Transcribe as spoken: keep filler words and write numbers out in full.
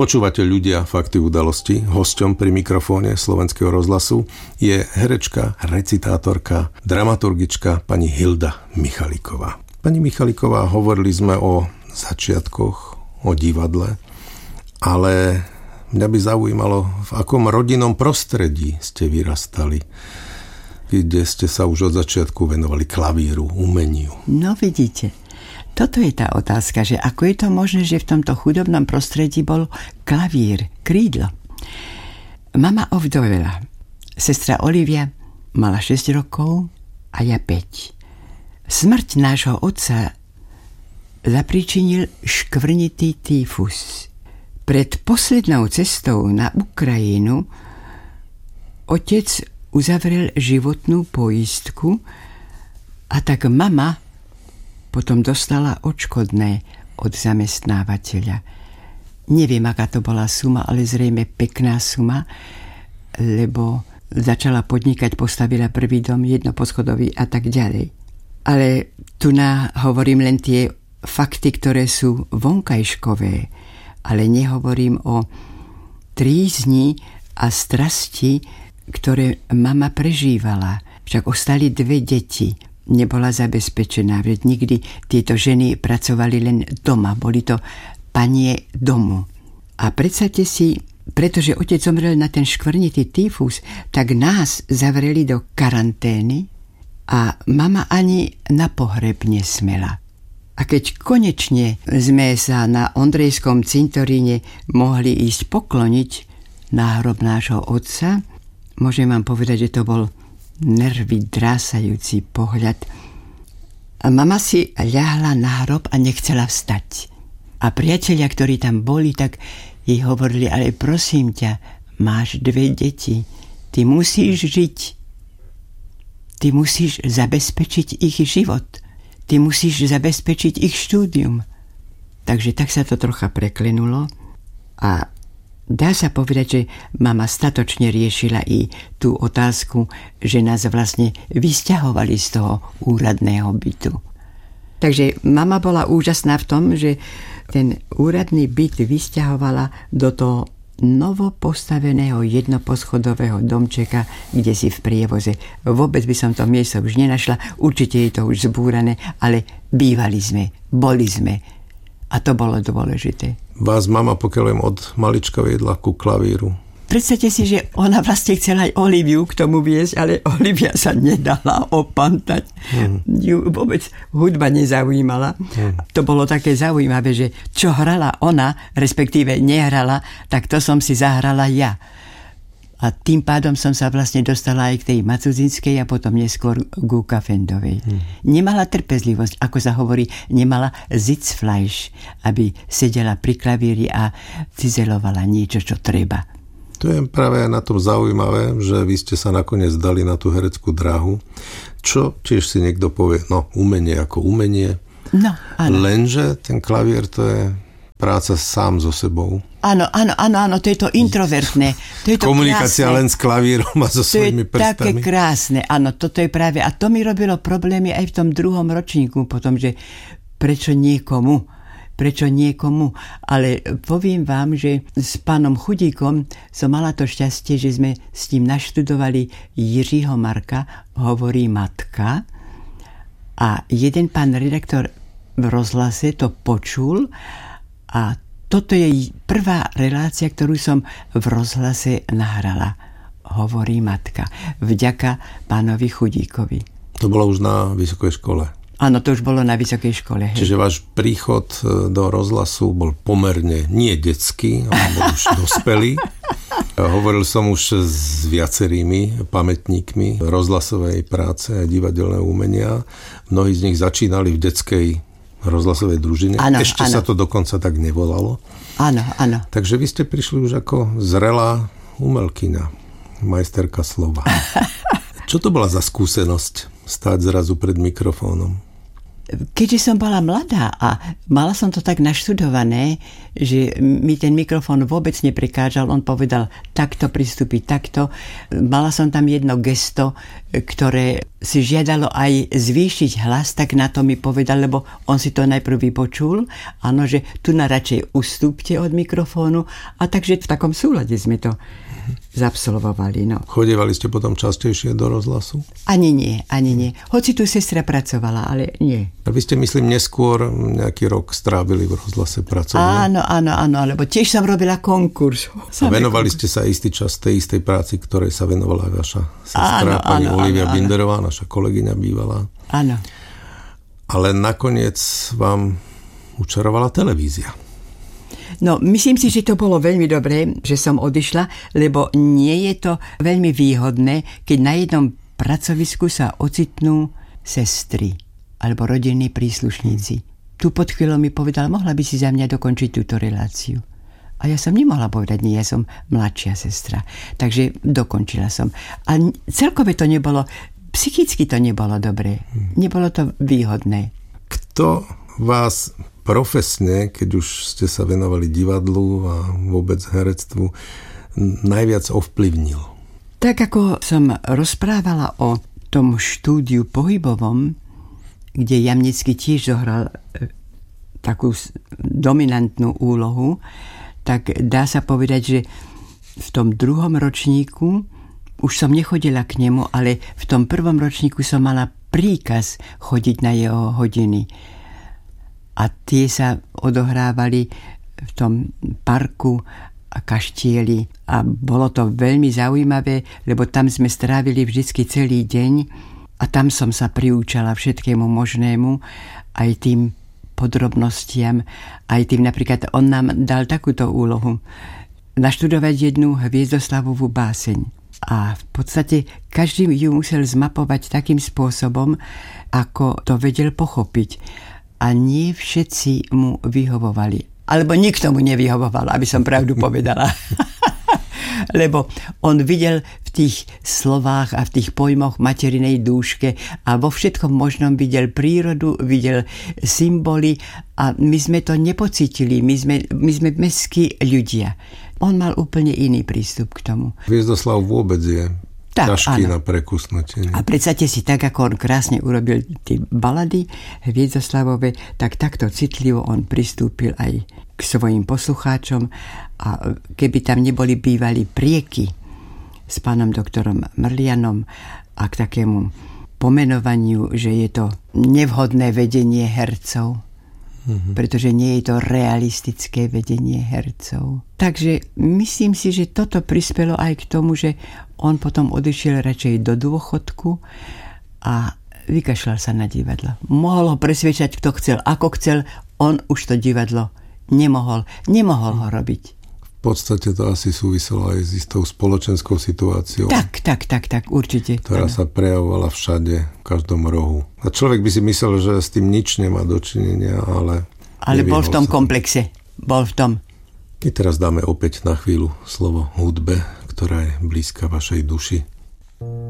Počúvate Ľudia, fakty, udalosti. Hosťom pri mikrofóne Slovenského rozhlasu je herečka, recitátorka, dramaturgička pani Hilda Michaliková. Pani Michaliková, hovorili sme o začiatkoch, o divadle, ale mňa by zaujímalo, v akom rodinnom prostredí ste vyrastali, kde ste sa už od začiatku venovali klavíru, umeniu. No vidíte, toto je tá otázka, že ako je to možné, že v tomto chudobnom prostredí bol klavír, krídlo. Mama ovdovela. Sestra Olivia mala šesť rokov a ja päť. Smrť nášho otca zapríčinil škvrnitý týfus. Pred poslednou cestou na Ukrajinu otec uzavrel životnú poistku a tak mama potom dostala odškodné od zamestnávateľa. Neviem, aká to bola suma, ale zrejme pekná suma, lebo začala podnikať, postavila prvý dom, jednoposchodový a tak ďalej. Ale tu na hovorím len tie fakty, ktoré sú vonkajškové, ale nehovorím o trízni a strasti, ktoré mama prežívala. Však ostali dve deti. Nebola zabezpečená, veď nikdy tieto ženy pracovali len doma, boli to panie domu. A predstavte si, pretože otec zomrel na ten škvrnitý týfus, tak nás zavreli do karantény a mama ani na pohreb nesmela. A keď konečne sme sa na Ondrejskom cintoríne mohli ísť pokloniť na hrob nášho otca, môžem vám povedať, že to bol nervy drásajúci pohľad. A mama si ľahla na hrob a nechcela vstať. A priatelia, ktorí tam boli, tak jej hovorili, ale prosím ťa, máš dve deti, ty musíš žiť. Ty musíš zabezpečiť ich život. Ty musíš zabezpečiť ich štúdium. Takže tak sa to trocha preklenulo a dá sa povedať, že mama statočne riešila i tú otázku, že nás vlastne vysťahovali z toho úradného bytu. Takže mama bola úžasná v tom, že ten úradný byt vysťahovala do toho novo postaveného jednoposchodového domčeka, kde si v prievoze. Vôbec by som to miesto už nenašla, určite je to už zbúrané, ale bývali sme, boli sme. A to bolo dôležité. Vás mama, pokiaľ viem, od malička viedla ku klavíru. Predstavte si, že ona vlastne chcela aj Oliviu k tomu viesť, ale Olivia sa nedala opantať. Hmm. Ju vôbec hudba nezaujímala. Hmm. To bolo také zaujímavé, že čo hrala ona, respektíve nehrala, tak to som si zahrala ja. A tým pádom som sa vlastne dostala aj k tej Macudzinskej a potom neskôr ku Kafendovej. Hmm. Nemala trpezlivosť, ako sa hovorí, nemala Sitzfleisch, aby sedela pri klavíri a cizelovala niečo, čo treba. To je práve na tom zaujímavé, že vy ste sa nakoniec dali na tú hereckú dráhu, čo tiež si niekto povie, no umenie ako umenie. No, áno. Lenže ten klavír to je práca sám so sebou. Áno, áno, áno, áno, to je to introvertné. To je to komunikácia krásne. Len s klavírom a so svojimi prstami. To je také krásne, áno, toto je práve. A to mi robilo problémy aj v tom druhom ročníku, potom, že prečo niekomu, prečo niekomu. Ale poviem vám, že s pánom Chudíkom som mala to šťastie, že sme s ním naštudovali Jiřího Marka, hovorí matka. A jeden pán redaktor v rozhlase to počul a toto je prvá relácia, ktorú som v rozhlase nahrala. Hovorí matka. Vďaka pánovi Chudíkovi. To bolo už na vysokej škole. Áno, to už bolo na vysokej škole. Hej. Čiže váš príchod do rozhlasu bol pomerne nie detský, ale bol už dospelý. Hovoril som už s viacerými pamätníkmi rozhlasovej práce a divadelného umenia. Mnohí z nich začínali v detskej rozhlasovej družine. Áno, Ešte áno. sa to dokonca tak nevolalo. Áno, áno. Takže vy ste prišli už ako zrelá umelkyňa, majsterka slova. Čo to bola za skúsenosť stáť zrazu pred mikrofónom? keďže som bola mladá a mala som to tak naštudované, že mi ten mikrofón vôbec neprekážal, on povedal takto pristúpiť, takto. Mala som tam jedno gesto, ktoré si žiadalo aj zvýšiť hlas, tak na to mi povedal, lebo on si to najprv vypočul, áno, že tu na radšej ustúpte od mikrofónu a takže v takom súlade sme to zabsolvovali. No. Chodievali ste potom častejšie do rozhlasu? Ani nie, ani nie. Hoci tu sestra pracovala, ale nie. A vy ste, myslím, neskôr nejaký rok strávili v rozhlase pracovne? Áno, áno, áno, lebo tiež som robila konkurs. A venovali ste sa istý čas tej istej práci, ktorej sa venovala aj vaša sestra, áno, pani áno, Olivia áno, Binderová, naša kolegyňa bývalá. Áno. Ale nakoniec vám učarovala televízia. No, myslím si, že to bolo veľmi dobré, že som odišla, lebo nie je to veľmi výhodné, keď na jednom pracovisku sa ocitnú sestry alebo rodinní príslušníci. Tu pod chvíľou mi povedal, mohla by si za mňa dokončiť túto reláciu. A ja som nemohla povedať, nie, ja som mladšia sestra. Takže dokončila som. A celkové to nebolo, psychicky to nebolo dobré. Nebolo to výhodné. Kto vás profesne, keď už ste sa venovali divadlu a vôbec herectvu, najviac ovplyvnil? Tak ako som rozprávala o tom štúdiu pohybovom, kde Jamnický tiež zohral takú dominantnú úlohu, tak dá sa povedať, že v tom druhom ročníku už som nechodila k nemu, ale v tom prvom ročníku som mala príkaz chodiť na jeho hodiny. A tie sa odohrávali v tom parku a kaštieli. A bolo to veľmi zaujímavé, lebo tam sme strávili vždycky celý deň a tam som sa priúčala všetkému možnému, aj tým podrobnostiam, aj tým napríklad on nám dal takúto úlohu. Naštudovať jednu Hviezdoslavovú báseň. A v podstate každý ju musel zmapovať takým spôsobom, ako to vedel pochopiť. A nie všetci mu vyhovovali. Alebo nikto mu nevyhovoval, aby som pravdu povedala. Lebo on videl v tých slovách a v tých pojmoch materinej dúške a vo všetkom možnom videl prírodu, videl symboly a my sme to nepocítili. My sme, my sme mestskí ľudia. On mal úplne iný prístup k tomu. Hviezdoslav vôbec je tak, ťažký áno. na prekusnutie. A predstavte si, tak ako on krásne urobil tie balady Hviezdoslavové, tak takto citlivo on pristúpil aj k svojim poslucháčom a keby tam neboli bývali prieky s pánom doktorom Mrlianom a k takému pomenovaniu, že je to nevhodné vedenie hercov, mm-hmm. pretože nie je to realistické vedenie hercov. Takže myslím si, že toto prispelo aj k tomu, že on potom odišiel radšej do dôchodku a vykašľal sa na divadlo. Mohol ho presviečať, kto chcel, ako chcel, on už to divadlo nemohol. Nemohol ho robiť. V podstate to asi súviselo aj s istou spoločenskou situáciou. Tak, tak, tak, tak, určite. Ktorá ano. sa prejavovala všade, v každom rohu. A človek by si myslel, že s tým nič nemá dočinenia, ale... Ale bol v tom komplexe. Bol v tom. My teraz dáme opäť na chvíľu slovo hudbe, ktorá je blízka vašej duši.